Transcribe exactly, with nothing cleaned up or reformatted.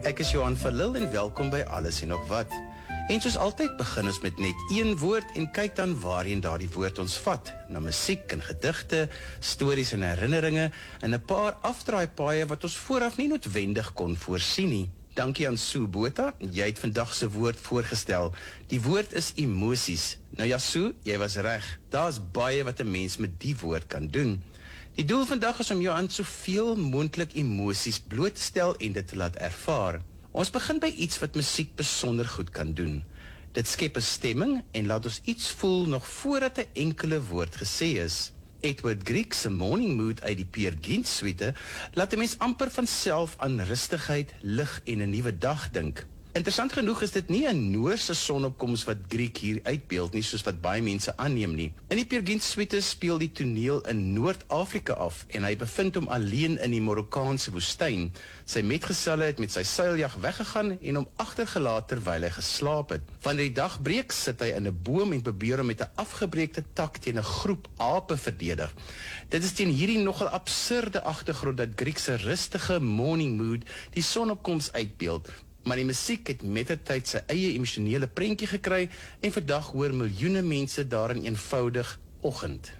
Ek is Johan van Lille en welkom by Alles en Nog Wat. En soos altyd begin ons met net een woord en kyk dan waarheen daardie woord ons vat. Na musiek en gedigte, stories en herinneringe en 'n paar afdraaipaaie wat ons vooraf nie noodwendig kon voorsien nie. Dankie aan Sue Botha, jy het vandag se woord voorgestel. Die woord is emosies. Nou ja, Sue, jy was reg. Daar's baie wat 'n mens met die woord kan doen. Die doel vandag is om jou aan soveel moontlik emosies bloot te stel en dit te laat ervaar. Ons begin by iets wat musiek besonder goed kan doen. Dit skep 'n stemming en laat ons iets voel nog voordat 'n enkele woord gesê is. Edward Grieg se Morning Mood uit die Peer Gynt suite laat 'n mens amper van self aan rustigheid, lig en 'n nuwe dag dink. Interessant genoeg is dit nie 'n Noorse sonopkoms wat Grieg hier uitbeeld nie, soos wat baie mense aanneem nie. In die Peer Gynt suite speel die toneel in Noord-Afrika af en hy bevind hom alleen in die Marokkaanse woestyn. Sy metgeselle het met sy seiljag weggegaan en hom agtergelaat terwyl hy geslaap het. Wanneer die dag breek, sit hy in 'n boom en probeer om met 'n afgebreekte tak teen 'n groep ape verdedig. Dit is teen hierdie nogal absurde agtergrond dat Grieg se rustige Morning Mood die sonopkoms uitbeeld. Maar die musiek het mettertyd sy eie emosionele prentjie gekry en vandag hoor miljoene mense daarin eenvoudig oggend.